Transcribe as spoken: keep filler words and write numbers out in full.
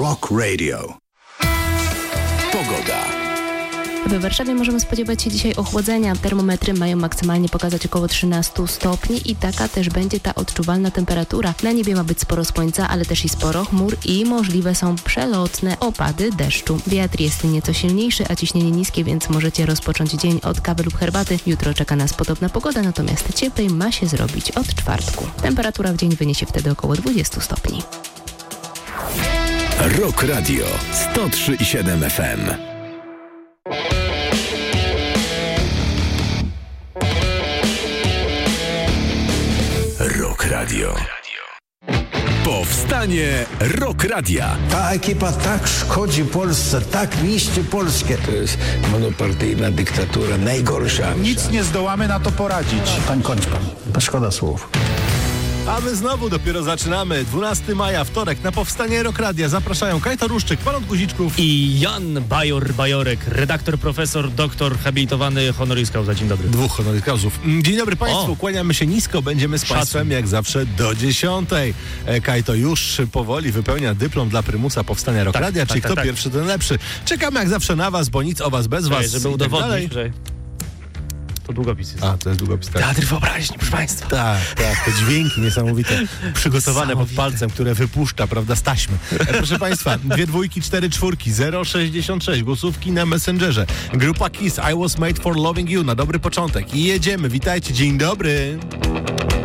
Rock Radio. Pogoda. W Warszawie możemy spodziewać się dzisiaj ochłodzenia. Termometry mają maksymalnie pokazać około trzynaście stopni i taka też będzie ta odczuwalna temperatura. Na niebie ma być sporo słońca, ale też i sporo chmur i możliwe są przelotne opady deszczu. Wiatr jest nieco silniejszy, a ciśnienie niskie, więc możecie rozpocząć dzień od kawy lub herbaty. Jutro czeka nas podobna pogoda, natomiast cieplej ma się zrobić od czwartku. Temperatura w dzień wyniesie wtedy około dwadzieścia stopni. Rock Radio sto trzy i siedem F M. Rock Radio. Powstanie Rock Radia. Ta ekipa tak szkodzi Polsce, tak niszczy Polskę. To jest monopartyjna dyktatura, najgorsza. Nic nie zdołamy na to poradzić. Pan kończ pan, bo szkoda słów. A my znowu dopiero zaczynamy. dwunastego maja, wtorek, na Powstanie Rock Radia zapraszają Kajta Ruszczyk, Pan od Guziczków i Jan Bajor-Bajorek, redaktor, profesor, doktor, habilitowany honoris causa. Dzień dobry. Dwóch honoris causów. Dzień dobry Państwu, o. Kłaniamy się nisko, będziemy z Szacun. Państwem jak zawsze do dziesiątej. Kajto już powoli wypełnia dyplom dla prymusa Powstania Rock tak, Radia, tak, czyli tak, kto tak. pierwszy, ten lepszy. Czekamy jak zawsze na Was, bo nic o Was bez Cześć, Was. żeby udowodnić, że to długopis jest. A, to jest długopis. Tak. Teatr wyobraźni, proszę Państwa. Tak, tak, te dźwięki niesamowite, przygotowane pod Niesamowite. palcem, które wypuszcza, prawda, z taśmy. E, proszę Państwa, dwie dwójki, cztery czwórki, zero sześćdziesiąt sześć, głosówki na Messengerze. Grupa Kiss, I Was Made For Loving You, na dobry początek. I jedziemy, witajcie, dzień dobry.